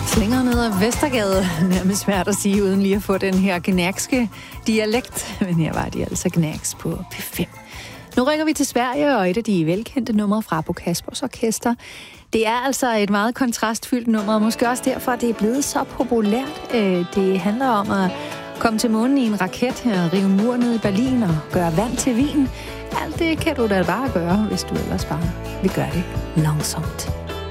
Slinger ned ad Vestergade. Nærmest svært at sige, uden lige at få den her gnærkske dialekt. Men her var de altså gnærks på P5. Nu ringer vi til Sverige, og et af de velkendte numre fra Bo Kaspers Orkester. Det er altså et meget kontrastfyldt nummer, og måske også derfor, at det er blevet så populært. Det handler om at komme til månen i en raket, rive mur ned i Berlin og gøre vand til vin. Alt det kan du da bare gøre, hvis du ellers bare vil gøre det langsomt.